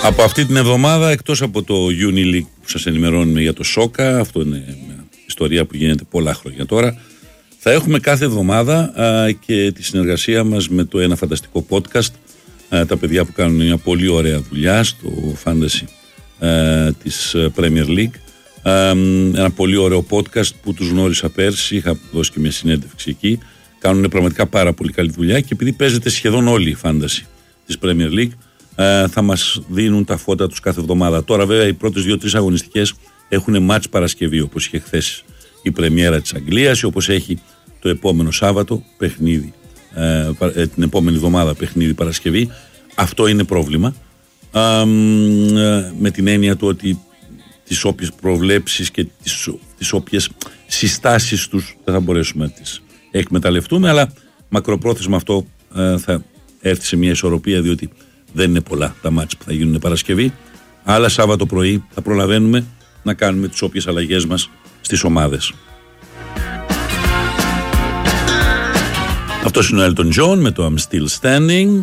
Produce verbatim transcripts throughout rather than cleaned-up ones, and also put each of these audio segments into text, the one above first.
Από αυτή την εβδομάδα, εκτός από το Unileague που σας ενημερώνουμε για το Σόκα, αυτό είναι μια ιστορία που γίνεται πολλά χρόνια τώρα, θα έχουμε κάθε εβδομάδα α, και τη συνεργασία μας με το ένα φανταστικό podcast, α, τα παιδιά που κάνουν μια πολύ ωραία δουλειά στο fantasy α, της Premier League, α, ένα πολύ ωραίο podcast που τους γνώρισα πέρσι, είχα δώσει και μια συνέντευξη εκεί, κάνουν πραγματικά πάρα πολύ καλή δουλειά και επειδή παίζεται σχεδόν όλη η fantasy της Premier League, θα μας δίνουν τα φώτα τους κάθε εβδομάδα. Τώρα βέβαια οι πρώτες δύο-τρεις αγωνιστικές έχουν μάτς Παρασκευή, όπως είχε χθες η πρεμιέρα της Αγγλίας, όπως έχει το επόμενο Σάββατο παιχνίδι, ε, την επόμενη εβδομάδα παιχνίδι Παρασκευή. Αυτό είναι πρόβλημα, ε, με την έννοια του ότι τις όποιες προβλέψεις και τις, τις όποιες συστάσεις τους δεν θα μπορέσουμε να τις εκμεταλλευτούμε, αλλά μακροπρόθεσμα αυτό ε, θα έρθει σε μια ισορροπία, διότι δεν είναι πολλά τα μάτς που θα γίνουν Παρασκευή, αλλά Σάββατο πρωί θα προλαβαίνουμε να κάνουμε τις όποιες αλλαγές μας στις ομάδες. Αυτός είναι ο Elton John με το I'm Still Standing.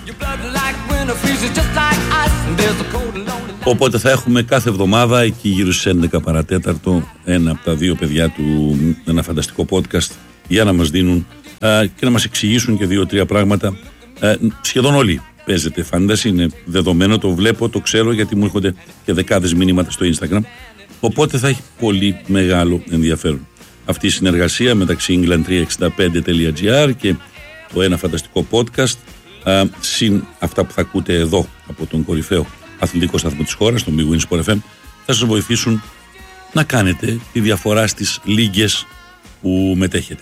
Οπότε θα έχουμε κάθε εβδομάδα εκεί γύρω στις έντεκα παρατέταρτο ένα από τα δύο παιδιά του, ένα φανταστικό podcast, για να μας δίνουν α, και να μας εξηγήσουν και δύο-τρία πράγματα. Α, σχεδόν όλοι παίζεται fantasy, είναι δεδομένο, το βλέπω, το ξέρω, γιατί μου έρχονται και δεκάδες μηνύματα στο Instagram, οπότε θα έχει πολύ μεγάλο ενδιαφέρον αυτή η συνεργασία μεταξύ England τριακόσια εξήντα πέντε τελεία τζι άρ και το ένα φανταστικό podcast, α, συν αυτά που θα ακούτε εδώ από τον κορυφαίο αθλητικό σταθμό της χώρας, τον Big Win Sport εφ εμ, θα σας βοηθήσουν να κάνετε τη διαφορά στις λίγες που μετέχετε.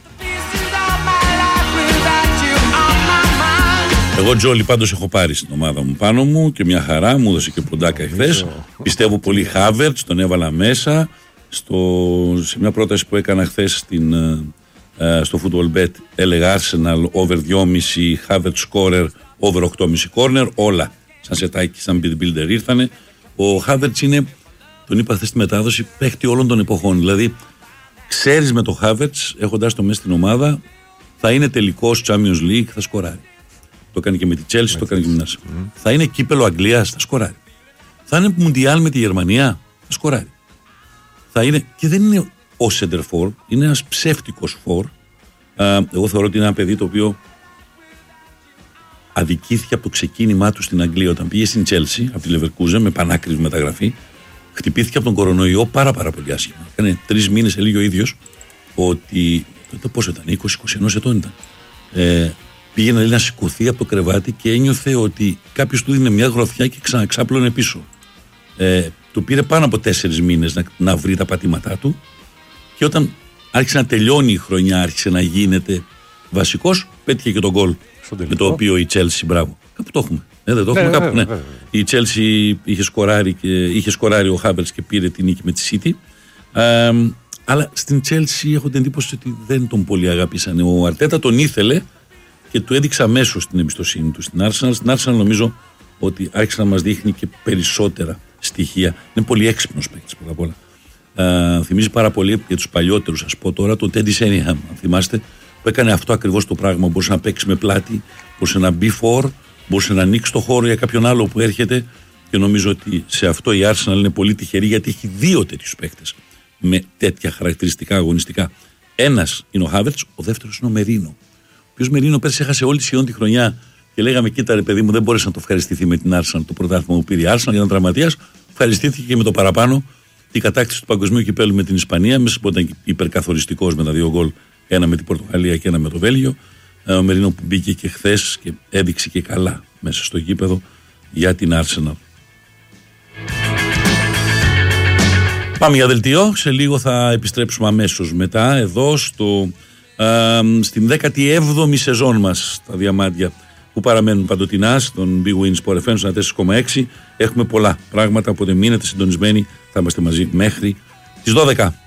Εγώ Τζόλι πάντως έχω πάρει στην ομάδα μου πάνω μου και μια χαρά, μου έδωσε και ποντάκα εχθές. Πιστεύω πολύ Χάβερτς, τον έβαλα μέσα στο, σε μια πρόταση που έκανα χθες στην, uh, στο Football Bet. Έλεγα Arsenal over δυόμισι, Χάβερτς scorer over οκτώ κόμμα πέντε corner, όλα σαν σετάκι, σαν builder ήρθανε. Ο Χάβερτς είναι, τον είπα χθες στη μετάδοση, παίχτη όλων των εποχών. Δηλαδή ξέρεις με το Χάβερτς, έχοντας το μέσα στην ομάδα, θα είναι τελικός Champions League, θα σκοράρει. Το κάνει και με τη Chelsea, το κάνει και με την Arsenal. Mm. Θα είναι κύπελο Αγγλίας, θα σκοράρει. Θα είναι Μουντιάλ με τη Γερμανία, θα σκοράρει. Θα είναι, και δεν είναι ο center for, είναι ένας ψεύτικος for. Εγώ θεωρώ ότι είναι ένα παιδί το οποίο αδικήθηκε από το ξεκίνημά του στην Αγγλία όταν πήγε στην Chelsea, από τη Leverkusen, με πανάκριβη μεταγραφή. Χτυπήθηκε από τον κορονοϊό πάρα, πάρα πολύ άσχημα. Έκανε τρεις μήνες, έλεγε ο ίδιος, ότι. Τότε πόσο ήταν, είκοσι είκοσι ένα ετών ήταν. Ε, Πήγαινε να σηκωθεί από το κρεβάτι και ένιωθε ότι κάποιος του δίνει μια γροθιά και ξαναξάπλωνε πίσω. Ε, του πήρε πάνω από τέσσερις μήνες να, να βρει τα πατήματά του και όταν άρχισε να τελειώνει η χρονιά, άρχισε να γίνεται βασικός, πέτυχε και τον γκολ με το οποίο η Chelsea, μπράβο. Κάπου το έχουμε. Ε, δεν το έχουμε, ναι, κάπου, ναι. Ναι. Η Chelsea είχε σκοράρει, και, είχε σκοράρει ο Χάβερτς και πήρε την νίκη με τη City. Ε, αλλά στην Chelsea έχω την εντύπωση ότι δεν τον πολύ αγάπησαν. Ο Αρτέτα τον ήθελε και του έδειξε αμέσως την εμπιστοσύνη του στην Arsenal. Στην Arsenal νομίζω ότι άρχισε να μας δείχνει και περισσότερα στοιχεία. Είναι πολύ έξυπνος παίκτης πρώτα απ' όλα. Ε, θυμίζει πάρα πολύ για τους παλιότερους, ας πω τώρα, τον Teddy Sheringham, αν θυμάστε, που έκανε αυτό ακριβώς το πράγμα. Μπορούσε να παίξει με πλάτη, μπορούσε να μπει φορ, μπορούσε να ανοίξει το χώρο για κάποιον άλλο που έρχεται. Και νομίζω ότι σε αυτό η Arsenal είναι πολύ τυχερή, γιατί έχει δύο τέτοιους παίκτες με τέτοια χαρακτηριστικά αγωνιστικά. Ένας είναι ο Havertz, ο δεύτερος είναι ο Μερίνο. Ο οποίος Μερίνο πέρσι έχασε όλη σχεδόν τη χρονιά και λέγαμε: κοίτα, ρε παιδί μου, δεν μπόρεσε να το ευχαριστηθεί με την Arsenal το πρωτάθλημα που πήρε η Arsenal, για να τραυματίας. Ευχαριστήθηκε και με το παραπάνω την κατάκτηση του παγκοσμίου κυπέλου με την Ισπανία, μέσα που ήταν υπερκαθοριστικός με τα δύο γκολ, ένα με την Πορτογαλία και ένα με το Βέλγιο. Ο Μερίνο που μπήκε και χθες και έδειξε και καλά μέσα στο γήπεδο για την Arsenal. Πάμε για δελτίο. Σε λίγο θα επιστρέψουμε αμέσως μετά εδώ στο, α, στην δέκατη έβδομη σεζόν μας τα διαμάντια που παραμένουν παντοτινά στον Big Win Sport εφ εμ στο τέσσερα κόμμα έξι. Έχουμε πολλά πράγματα, οπότε μείνετε συντονισμένοι. Θα είμαστε μαζί μέχρι τις δώδεκα.